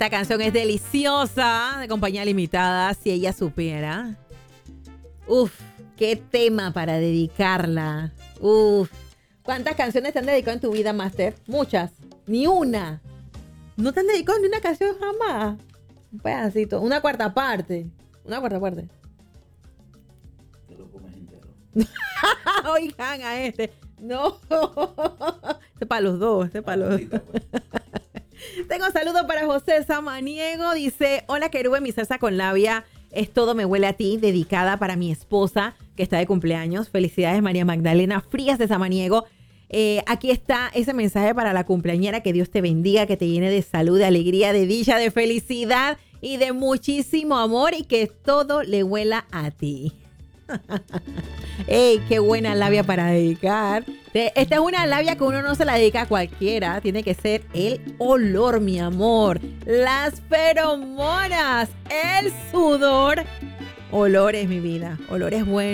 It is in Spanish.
Esta canción es deliciosa, de Compañía Limitada, Si Ella Supiera. Uf, qué tema para dedicarla. Uf. ¿Cuántas canciones te han dedicado en tu vida, Master? Muchas. Ni una. ¿No te han dedicado ni una canción jamás? Un pedacito. Una cuarta parte. Una cuarta parte. Te lo comes entero. Oigan a este. No. Este es para los dos. Este es para los dos. Pues. Tengo saludos para José Samaniego. Dice, hola querube, mi salsa con labia es Todo me huele a ti, dedicada para mi esposa que está de cumpleaños. Felicidades, María Magdalena Frías de Samaniego. Aquí está ese mensaje para la cumpleañera. Que Dios te bendiga, que te llene de salud, de alegría, de dicha, de felicidad y de muchísimo amor y que todo le huela a ti. ¡Ey, qué buena labia para dedicar! Esta es una labia que uno no se la dedica a cualquiera. Tiene que ser el olor, mi amor. Las feromonas, el sudor. Olor es mi vida. Olor es bueno.